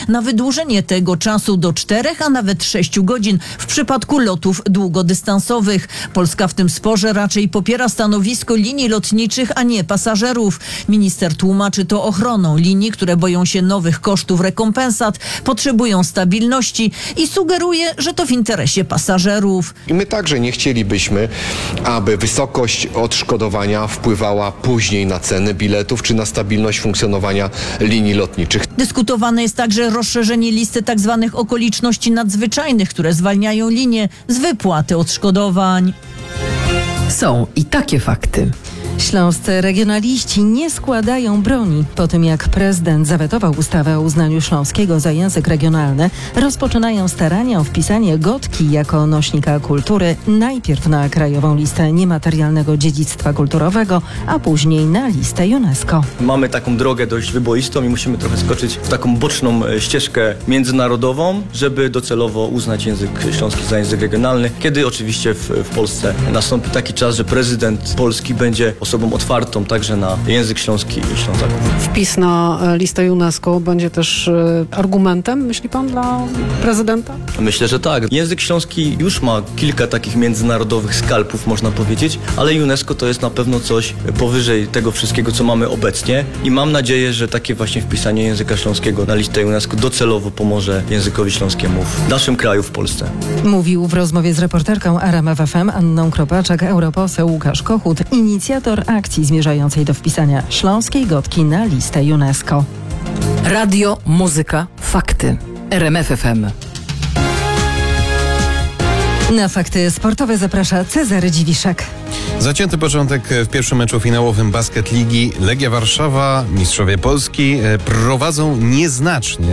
na wydłużenie tego czasu do 4, a nawet 6 godzin w przypadku lotów długodystansowych. Polska w tym sporze raczej popiera stanowisko linii lotniczych, a nie pasażerów. Minister tłumaczy to ochroną linii, które boją się nowych kosztów rekompensat, potrzebują stabilności i sugeruje, że to w interesie pasażerów. I my także nie chcielibyśmy, aby wysokość odszkodowania wpływała później na ceny biletów czy na stabilność funkcjonowania linii lotniczych. Dyskutowane jest także rozszerzenie listy tzw. okoliczności nadzwyczajnych, które zwalniają linie z wypłaty odszkodowań. Są i takie fakty. Śląscy regionaliści nie składają broni. Po tym jak prezydent zawetował ustawę o uznaniu śląskiego za język regionalny, rozpoczynają starania o wpisanie Gotki jako nośnika kultury najpierw na krajową listę niematerialnego dziedzictwa kulturowego, a później na listę UNESCO. Mamy taką drogę dość wyboistą i musimy trochę skoczyć w taką boczną ścieżkę międzynarodową, żeby docelowo uznać język śląski za język regionalny, kiedy oczywiście w Polsce nastąpi taki czas, że prezydent Polski będzie osobą otwartą także na język śląski i Ślązaków. Wpis na listę UNESCO będzie też argumentem, myśli pan, dla prezydenta? Myślę, że tak. Język śląski już ma kilka takich międzynarodowych skalpów, można powiedzieć, ale UNESCO to jest na pewno coś powyżej tego wszystkiego, co mamy obecnie i mam nadzieję, że takie właśnie wpisanie języka śląskiego na listę UNESCO docelowo pomoże językowi śląskiemu w naszym kraju, w Polsce. Mówił w rozmowie z reporterką RMF FM Anną Kropaczek europoseł Łukasz Kochut, inicjator akcji zmierzającej do wpisania śląskiej Gotki na listę UNESCO. Radio, muzyka, fakty. RMF FM. Na fakty sportowe zaprasza Cezary Dziwiszek. Zacięty początek w pierwszym meczu finałowym Basket Ligi. Legia Warszawa, mistrzowie Polski, prowadzą nieznacznie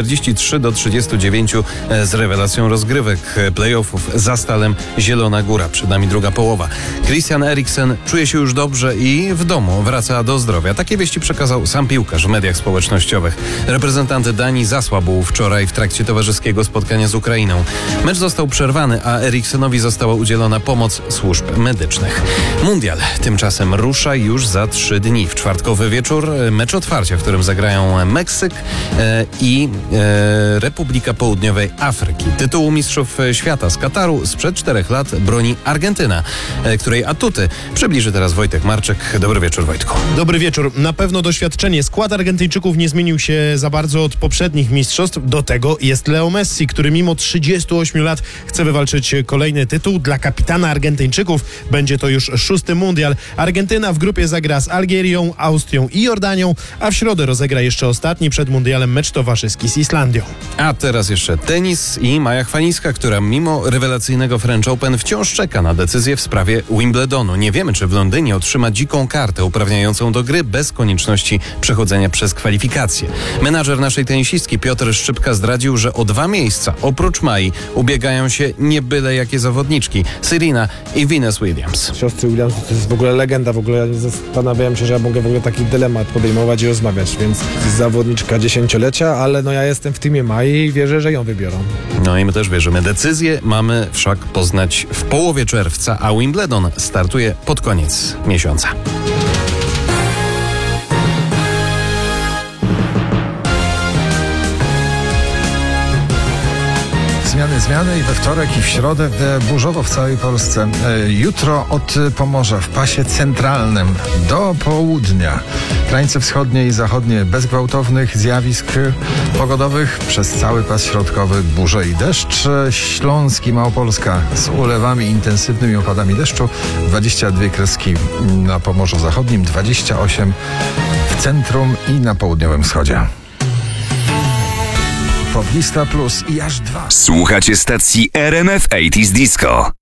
43-39 z rewelacją rozgrywek playoffów za Stalem Zielona Góra. Przed nami druga połowa. Christian Eriksen czuje się już dobrze i w domu wraca do zdrowia. Takie wieści przekazał sam piłkarz w mediach społecznościowych. Reprezentant Danii zasłabł wczoraj w trakcie towarzyskiego spotkania z Ukrainą. Mecz został przerwany, a Eriksenowi została udzielona pomoc służb medycznych. Mundial tymczasem rusza już za 3 dni. W czwartkowy wieczór mecz otwarcia, w którym zagrają Meksyk i Republika Południowej Afryki. Tytułu mistrzów świata z Kataru sprzed 4 lat broni Argentyna, której atuty przybliży teraz Wojtek Marczek. Dobry wieczór, Wojtku. Dobry wieczór. Na pewno doświadczenie. Skład Argentyńczyków nie zmienił się za bardzo od poprzednich mistrzostw. Do tego jest Leo Messi, który mimo 38 lat chce wywalczyć kolejny tytuł. Dla kapitana Argentyńczyków będzie to już 6. mundial. Argentyna w grupie zagra z Algierią, Austrią i Jordanią, a w środę rozegra jeszcze ostatni przed mundialem mecz towarzyski z Islandią. A teraz jeszcze tenis i Maja Chwalińska, która mimo rewelacyjnego French Open wciąż czeka na decyzję w sprawie Wimbledonu. Nie wiemy, czy w Londynie otrzyma dziką kartę uprawniającą do gry bez konieczności przechodzenia przez kwalifikacje. Menadżer naszej tenisistki Piotr Szczypka zdradził, że o 2 miejsca oprócz Mai ubiegają się nie byle jakie zawodniczki. Serena i Venus Williams. Siostry Williams to jest w ogóle legenda, w ogóle ja zastanawiałem się, że ja mogę w ogóle taki dylemat podejmować i rozmawiać, więc zawodniczka 10-lecia, ale no ja jestem w teamie Mai i wierzę, że ją wybiorą. No i my też wierzymy. Decyzję mamy wszak poznać w połowie czerwca, a Wimbledon startuje pod koniec miesiąca. Zmiany i we wtorek i w środę burzowo w całej Polsce. Jutro od Pomorza w pasie centralnym do południa. Granice wschodnie i zachodnie bez gwałtownych zjawisk pogodowych. Przez cały pas środkowy burze i deszcz. Śląski, Małopolska z ulewami i intensywnymi opadami deszczu. 22 kreski na Pomorzu Zachodnim, 28 w centrum i na południowym wschodzie. Poblista Plus i aż 2. Słuchacie stacji RMF 80's Disco.